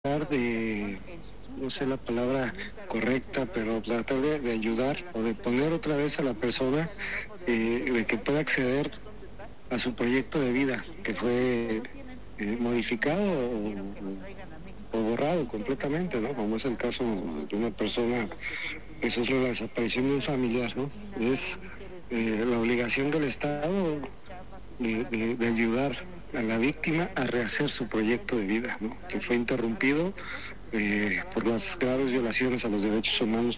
de, no sé la palabra correcta, pero tratar de ayudar o de poner otra vez a la persona de que pueda acceder a su proyecto de vida, que fue modificado o borrado completamente, ¿no? Como es el caso de una persona que sufre la desaparición de un familiar, ¿no? Es la obligación del Estado de ayudar a la víctima a rehacer su proyecto de vida, ¿no? Que fue interrumpido por las graves violaciones a los derechos humanos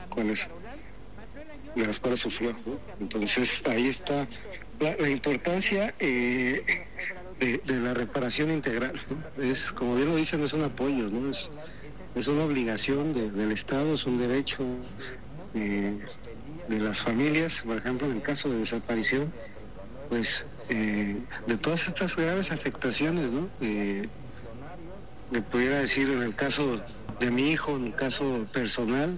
de las cuales sufrió, ¿no? Entonces ahí está la importancia de la reparación integral, ¿no? Es, como bien lo dicen, es un apoyo, ¿no? Es una obligación del Estado, es un derecho de las familias. Por ejemplo, en el caso de desaparición, pues de todas estas graves afectaciones, ¿no? Le pudiera decir, en el caso de mi hijo, en el caso personal,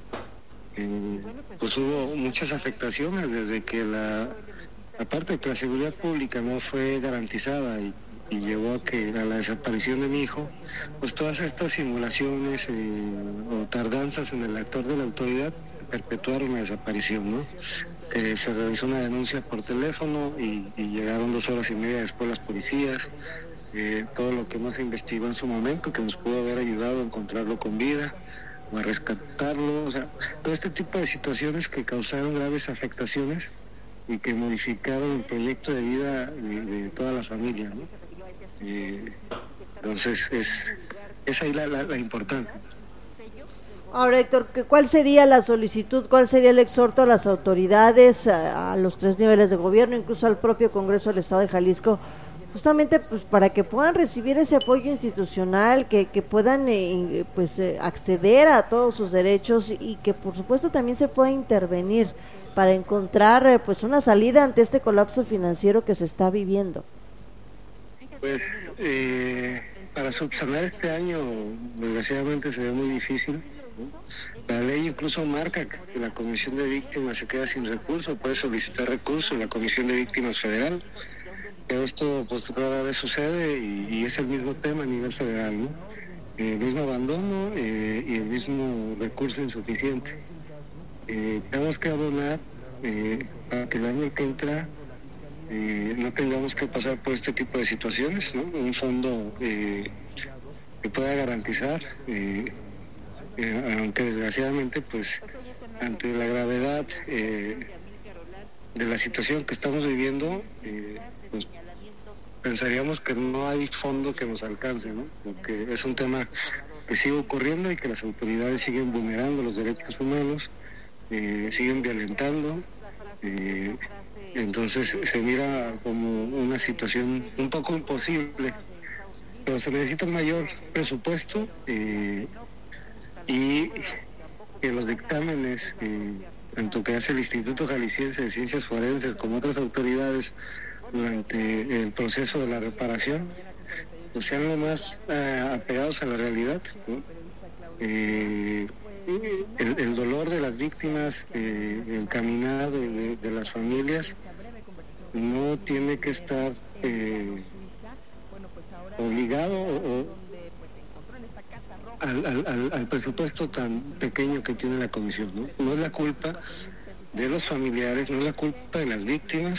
pues hubo muchas afectaciones desde que aparte de que la seguridad pública no fue garantizada y llevó a la desaparición de mi hijo, pues todas estas simulaciones o tardanzas en el actor de la autoridad perpetuaron la desaparición, ¿no? Se realizó una denuncia por teléfono y llegaron 2 horas y media después las policías. Todo lo que no se investigó en su momento, que nos pudo haber ayudado a encontrarlo con vida o a rescatarlo, o sea, todo este tipo de situaciones que causaron graves afectaciones y que modificaron el proyecto de vida de toda la familia, ¿no? Entonces es ahí la importancia. Ahora, Héctor, ¿cuál sería la solicitud, cuál sería el exhorto a las autoridades, a los 3 niveles de gobierno, incluso al propio Congreso del Estado de Jalisco, justamente pues para que puedan recibir ese apoyo institucional, que puedan acceder a todos sus derechos y que por supuesto también se pueda intervenir para encontrar pues una salida ante este colapso financiero que se está viviendo? Pues para subsanar este año desgraciadamente se ve muy difícil, ¿no? La ley incluso marca que la Comisión de Víctimas se queda sin recursos, puede solicitar recursos en la Comisión de Víctimas Federal. Pero esto pues cada vez sucede y es el mismo tema a nivel federal, ¿no? El mismo abandono y el mismo recurso insuficiente. Tenemos que abonar para que el año que entra no tengamos que pasar por este tipo de situaciones, ¿no? Un fondo que pueda garantizar, aunque desgraciadamente pues ante la gravedad de la situación que estamos viviendo, pues pensaríamos que no hay fondo que nos alcance, ¿no? Porque es un tema que sigue ocurriendo y que las autoridades siguen vulnerando los derechos humanos, siguen violentando, entonces se mira como una situación un poco imposible, pero se necesita un mayor presupuesto y que los dictámenes, tanto que hace el Instituto Jalisciense de Ciencias Forenses como otras autoridades durante el proceso de la reparación, pues sean lo más apegados a la realidad, ¿no? El dolor de las víctimas, el caminar de las familias no tiene que estar obligado al presupuesto tan pequeño que tiene la comisión, ¿no? No es la culpa de los familiares, no es la culpa de las víctimas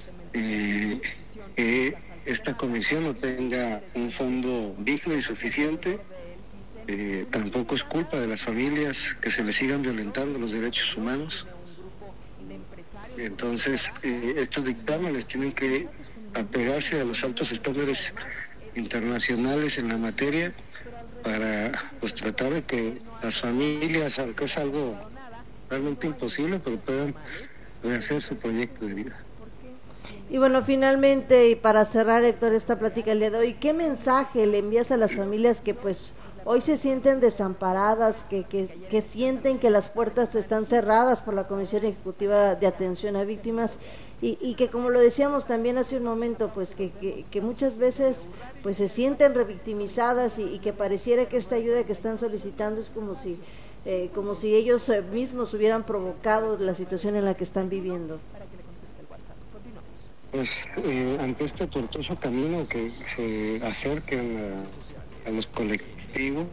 que esta comisión no tenga un fondo digno y suficiente. Tampoco es culpa de las familias que se les sigan violentando los derechos humanos. Entonces, estos dictámenes tienen que apegarse a los altos estándares internacionales en la materia para pues tratar de que las familias, aunque es algo realmente imposible, pero puedan rehacer su proyecto de vida. Y bueno, finalmente, y para cerrar, Héctor, esta plática el día de hoy, ¿qué mensaje le envías a las familias que pues hoy se sienten desamparadas, que sienten que las puertas están cerradas por la Comisión Ejecutiva de Atención a Víctimas y que, como lo decíamos también hace un momento, pues que muchas veces pues se sienten revictimizadas y que pareciera que esta ayuda que están solicitando es como si ellos mismos hubieran provocado la situación en la que están viviendo? Pues ante este tortuoso camino que se acercan a los colectivos colectivos,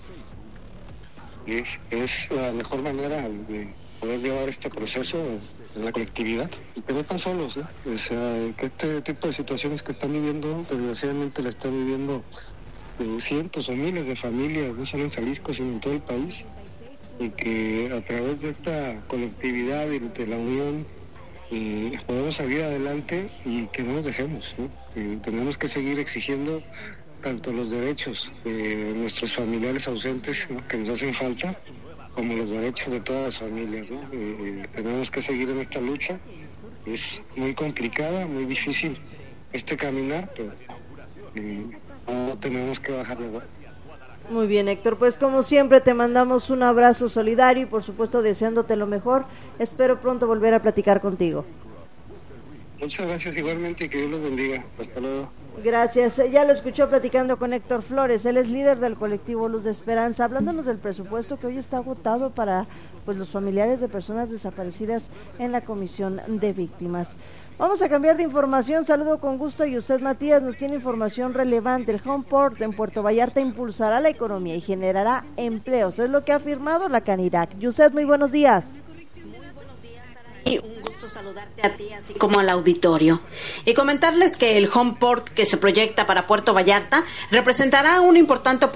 es la mejor manera de poder llevar este proceso en la colectividad y que no están solos, ¿eh? O sea, que este tipo de situaciones que están viviendo, desgraciadamente la están viviendo cientos o miles de familias, no solo en Jalisco, sino en todo el país, y que a través de esta colectividad y de la unión podemos salir adelante y que no nos dejemos, ¿no? Tenemos que seguir exigiendo tanto los derechos de nuestros familiares ausentes, ¿no?, que nos hacen falta, como los derechos de todas las familias, ¿no? Tenemos que seguir en esta lucha. Es muy complicada, muy difícil este caminar, pero no tenemos que bajar la guardia. Muy bien, Héctor, pues como siempre te mandamos un abrazo solidario y por supuesto deseándote lo mejor. Espero pronto volver a platicar contigo. Muchas gracias igualmente y que Dios los bendiga. Hasta luego. Gracias. Ya lo escuchó platicando con Héctor Flores. Él es líder del colectivo Luz de Esperanza, hablándonos del presupuesto que hoy está agotado para los familiares de personas desaparecidas en la Comisión de Víctimas. Vamos a cambiar de información. Saludo con gusto a Yusef Matías. Nos tiene información relevante. El Homeport en Puerto Vallarta impulsará la economía y generará empleos. Es lo que ha afirmado la Canirac. Yusef, muy buenos días. Un gusto saludarte a ti, así como al auditorio. Y comentarles que el Homeport que se proyecta para Puerto Vallarta representará un importante